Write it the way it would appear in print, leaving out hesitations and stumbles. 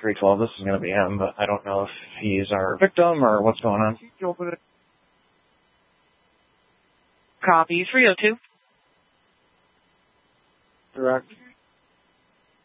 312, this is going to be him, but I don't know if he's our victim or what's going on. Copy, 302. Direct.